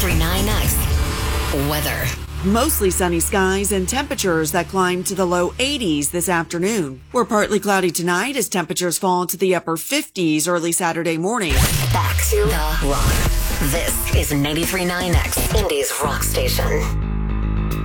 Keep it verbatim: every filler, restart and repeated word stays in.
ninety-three point nine X weather. Mostly sunny skies and temperatures that climb to the low eighties this afternoon. We're partly cloudy tonight as temperatures fall to the upper fifties early Saturday morning. Back to the rock. This is ninety-three point nine X, Indy's rock station.